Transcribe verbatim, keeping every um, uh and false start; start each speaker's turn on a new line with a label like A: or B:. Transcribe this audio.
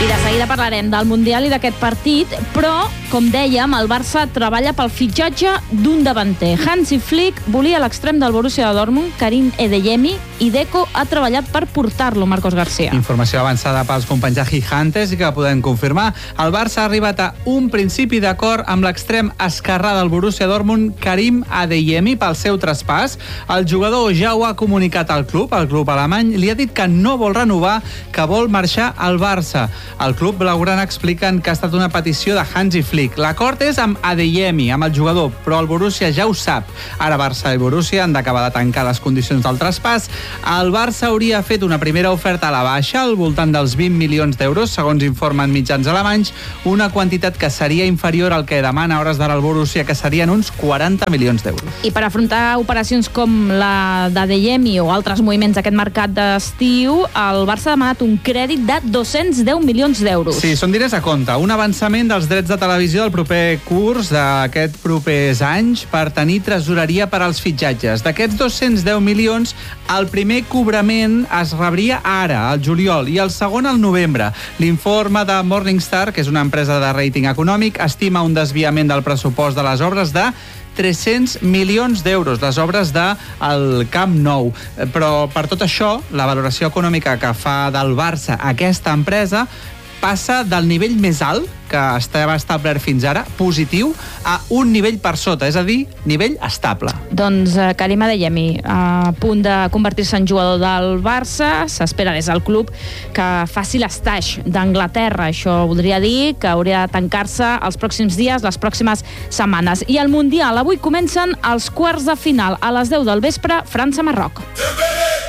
A: I de seguida parlarem del Mundial i d'aquest partit, però, com dèiem, el Barça treballa pel fitxatge d'un davanter. Hansi Flick volia l'extrem del Borussia Dortmund, Karim Adeyemi, i Deco ha treballat per portar-lo, Marcos García.
B: Informació avançada pels companys de Gigantes i que podem confirmar. El Barça ha arribat a un principi d'acord amb l'extrem esquerrà del Borussia Dortmund, Karim Adeyemi, pel seu traspàs. El jugador ja ho ha comunicat al club. El club alemany li ha dit que no vol renovar, que vol marxar al Barça. El club blaugrana expliquen que ha estat una petició de Hansi Flick. L'acord és amb Adeyemi, amb el jugador, però el Borussia ja ho sap. Ara Barça i Borussia han d'acabar de tancar les condicions del traspàs. El Barça hauria fet una primera oferta a la baixa, al voltant dels vint milions d'euros, segons informen mitjans alemanys, una quantitat que seria inferior al que demana a hores d'ara el Borussia, que serien uns quaranta milions d'euros.
A: I per afrontar operacions com la d'Adeyemi o altres moviments d'aquest mercat d'estiu, el Barça ha demanat un crèdit de dos-cents deu milions d'euros.
B: Sí, són diners a compte. Un avançament dels drets de televisió del proper curs d'aquest propers anys per tenir tresoreria per als fitxatges. D'aquests dos-cents deu milions, el primer cobrament es rebria ara, al juliol, i el segon al novembre. L'informe de Morningstar, que és una empresa de rating econòmic, estima un desviament del pressupost de les obres de tres-cents milions d'euros, les obres del Camp Nou. Però per tot això, la valoració econòmica que fa del Barça aquesta empresa passa del nivell més alt que estava establert fins ara, positiu, a un nivell per sota, és a dir, nivell estable.
A: Doncs eh, Karim Adeyemi, a punt de convertir-se en jugador del Barça, s'espera des del club que faci l'estaix d'Anglaterra. Això voldria dir que hauria de tancar-se els pròxims dies, les pròximes setmanes. I el Mundial, avui comencen els quarts de final a les deu del vespre, França-Marroc.